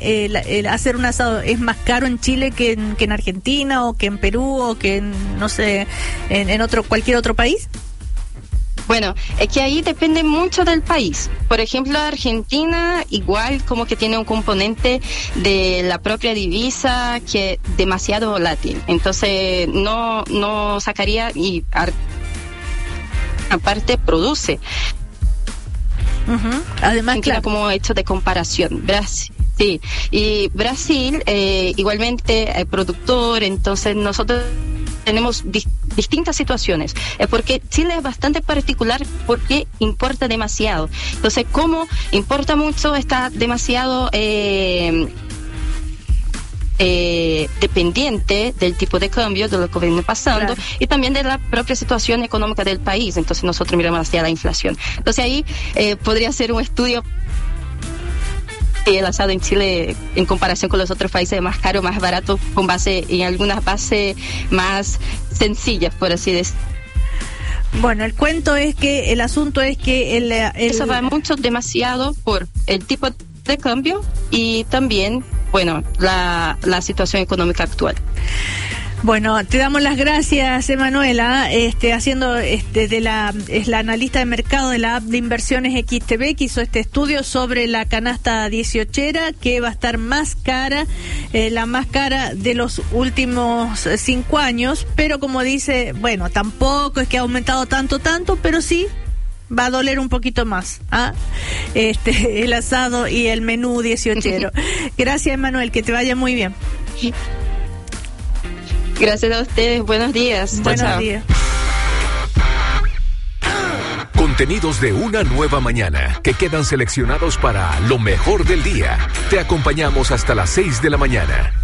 el hacer un asado es más caro en Chile que en Argentina o que en Perú o que en, no sé, en cualquier otro país? Bueno, es que ahí depende mucho del país. Por ejemplo, Argentina igual como que tiene un componente de la propia divisa que es demasiado volátil. Entonces no sacaría y aparte produce. Uh-huh. Además, claro, como hecho de comparación. Brasil. Sí, y Brasil igualmente es productor, entonces nosotros tenemos distintas situaciones, porque Chile es bastante particular porque importa demasiado. Entonces, como importa mucho, está demasiado dependiente del tipo de cambio, de lo que viene pasando, claro, y también de la propia situación económica del país. Entonces nosotros miramos hacia la inflación. Entonces ahí podría ser un estudio. El asado en Chile, en comparación con los otros países, es más caro, más barato, con base en algunas bases más sencillas, por así decirlo. Bueno, el asunto es que eso va demasiado por el tipo de cambio y también, bueno, la situación económica actual. Bueno, te damos las gracias, Emanuela, haciendo es la analista de mercado de la app de inversiones XTB, que hizo este estudio sobre la canasta 18era, que va a estar más cara, la más cara de los últimos 5 años, pero como dice, bueno, tampoco es que ha aumentado tanto, pero sí va a doler un poquito más, el asado y el menú 18ero. Gracias, Emanuel, que te vaya muy bien. Gracias a ustedes, buenos días. Buenos días. Contenidos de una nueva mañana que quedan seleccionados para lo mejor del día. Te acompañamos hasta las 6 de la mañana.